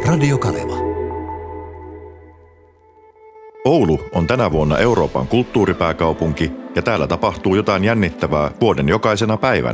Radio Kaleva. Oulu on tänä vuonna Euroopan kulttuuripääkaupunki ja täällä tapahtuu jotain jännittävää vuoden jokaisena päivänä.